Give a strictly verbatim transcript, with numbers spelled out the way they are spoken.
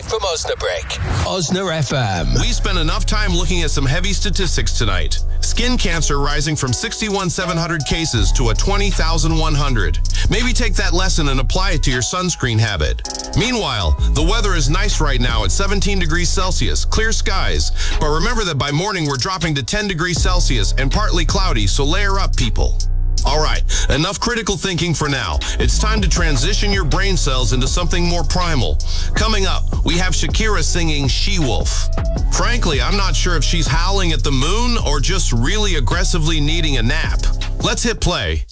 from Osnabrück. Osna F M. We spent enough time looking at some heavy statistics tonight. Skin cancer rising from sixty-one thousand seven hundred cases to a twenty thousand one hundred. Maybe take that lesson and apply it to your sunscreen habit. Meanwhile, the weather is nice right now at seventeen degrees Celsius, clear skies. But remember that by morning we're dropping to ten degrees Celsius and partly cloudy, so layer up, people. All right, enough critical thinking for now. It's time to transition your brain cells into something more primal. Coming up, we have Shakira singing She-Wolf. Frankly, I'm not sure if she's howling at the moon or just really aggressively needing a nap. Let's hit play.